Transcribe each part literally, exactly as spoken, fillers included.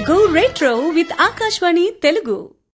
Go retro with Akashvani Telugu.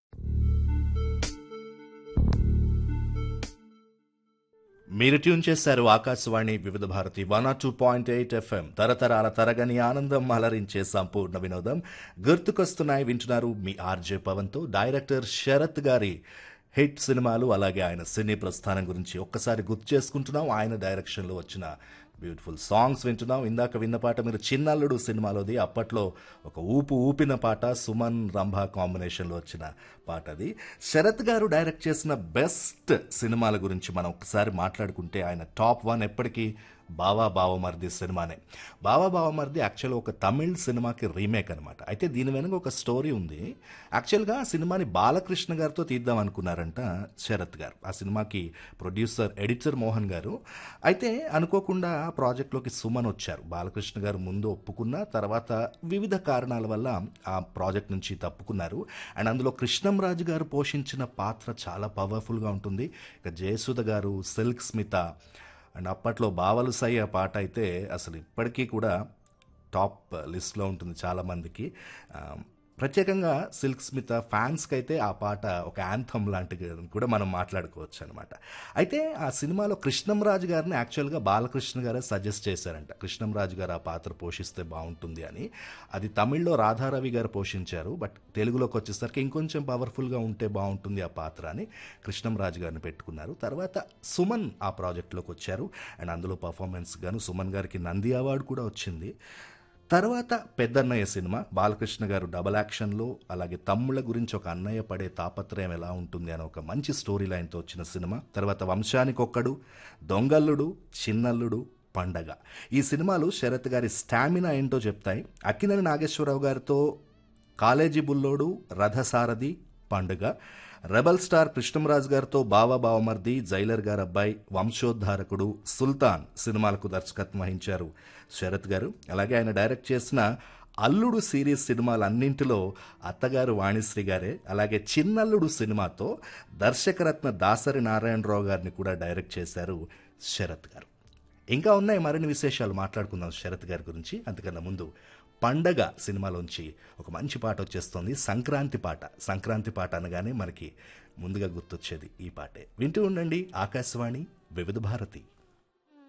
మీరు tune చేశారు ఆకాశవాణి వివిధ Bharati one or two point eight FM తరతరాల తరగని ఆనందం అలరించే సంపూర్ణ వినోదం గుర్తుకొస్తున్నాయి వింటున్నారు మీ ఆర్జే పవన్తో. డైరెక్టర్ శరత్ గారి హిట్ సినిమాలు అలాగే ఆయన సినీ ప్రస్థానం గురించి ఒక్కసారి గుర్తు చేసుకుంటున్నాం. ఆయన డైరెక్షన్లో వచ్చిన బ్యూటిఫుల్ సాంగ్స్ వింటున్నాం. ఇందాక విన్న పాట మీరు చిన్నల్లుడు సినిమాలోది. అప్పట్లో ఒక ఊపు ఊపిన పాట, సుమన్ రంభ కాంబినేషన్లో వచ్చిన పాట అది. శరత్ గారు డైరెక్ట్ చేసిన బెస్ట్ సినిమాల గురించి మనం ఒకసారి మాట్లాడుకుంటే ఆయన టాప్ వన్ ఎప్పటికీ బావా బావమర్ది సినిమానే. బావా బావమర్ది యాక్చువల్గా ఒక తమిళ్ సినిమాకి రీమేక్ అనమాట. అయితే దీని వెనుక ఒక స్టోరీ ఉంది. యాక్చువల్గా ఆ సినిమాని బాలకృష్ణ గారితో తీద్దాం అనుకున్నారంట శరత్ గారు. ఆ సినిమాకి ప్రొడ్యూసర్ ఎడిటర్ మోహన్ గారు. అయితే అనుకోకుండా ఆ ప్రాజెక్ట్లోకి సుమన్ వచ్చారు. బాలకృష్ణ గారు ముందు ఒప్పుకున్న తర్వాత వివిధ కారణాల వల్ల ఆ ప్రాజెక్ట్ నుంచి తప్పుకున్నారు. అండ్ అందులో కృష్ణంరాజు గారు పోషించిన పాత్ర చాలా పవర్ఫుల్గా ఉంటుంది. ఇక జయసుధ గారు, సిల్క్ స్మిత అండ్ అప్పట్లో బావలు సై ఆ పాట అయితే అసలు ఇప్పటికీ కూడా టాప్ లిస్ట్లో ఉంటుంది చాలామందికి. ప్రత్యేకంగా సిల్క్ స్మిత ఫ్యాన్స్కి అయితే ఆ పాట ఒక యాంథమ్ లాంటిది కూడా మనం మాట్లాడుకోవచ్చు అనమాట. అయితే ఆ సినిమాలో కృష్ణంరాజు గారిని యాక్చువల్గా బాలకృష్ణ గారే సజెస్ట్ చేశారంట. కృష్ణంరాజు గారు ఆ పాత్ర పోషిస్తే బాగుంటుంది అని. అది తమిళ్లో రాధారవి గారు పోషించారు. బట్ తెలుగులోకి వచ్చేసరికి ఇంకొంచెం పవర్ఫుల్గా ఉంటే బాగుంటుంది ఆ పాత్ర అని కృష్ణంరాజు గారిని పెట్టుకున్నారు. తర్వాత సుమన్ ఆ ప్రాజెక్ట్లోకి వచ్చారు. అండ్ అందులో పర్ఫార్మెన్స్ గాను సుమన్ గారికి నంది అవార్డు కూడా వచ్చింది. తర్వాత పెద్దన్నయ్య సినిమా బాలకృష్ణ గారు డబల్ యాక్షన్లో, అలాగే తమ్ముళ్ళ గురించి ఒక అన్నయ్య పడే తాపత్రయం ఎలా ఉంటుంది అని ఒక మంచి స్టోరీ లైన్తో వచ్చిన సినిమా. తర్వాత వంశానికొక్కడు, దొంగల్లుడు, చిన్నల్లుడు, పండగ. ఈ సినిమాలు శరత్ గారి స్టామినా ఏంటో చెప్తాయి. అక్కినేని నాగేశ్వరరావు గారితో కాలేజీ బుల్లోడు, రథసారథి, పండుగ. రెబల్ స్టార్ కృష్ణంరాజు గారితో బావా బావమర్ది, జైలర్ గారు అబ్బాయి, వంశోద్ధారకుడు, సుల్తాన్ సినిమాలకు దర్శకత్వం వహించారు శరత్ గారు. అలాగే ఆయన డైరెక్ట్ చేసిన అల్లుడు సిరీస్ సినిమాలన్నింటిలో అత్తగారు వాణిశ్రీ గారే. అలాగే చిన్నల్లుడు సినిమాతో దర్శకరత్న దాసరి నారాయణరావు గారిని కూడా డైరెక్ట్ చేశారు శరత్ గారు. ఇంకా ఉన్నాయి మరిన్ని విశేషాలు మాట్లాడుకుందాం శరత్ గారి గురించి. అంతకన్నా ముందు పండగ సినిమాలోంచి ఒక మంచి పాట వచ్చేస్తుంది, సంక్రాంతి పాట. సంక్రాంతి పాట అనగానే మనకి ముందుగా గుర్తొచ్చేది ఈ పాటే. వింటూ ఉండండి ఆకాశవాణి వివిధ భారతి.